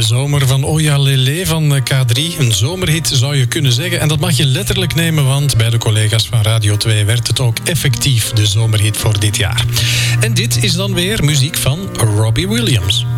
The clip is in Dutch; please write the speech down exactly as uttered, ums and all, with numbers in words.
De zomer van Oya Lele van K drie. Een zomerhit zou je kunnen zeggen. En dat mag je letterlijk nemen, want bij de collega's van Radio twee werd het ook effectief de zomerhit voor dit jaar. En dit is dan weer muziek van Robbie Williams.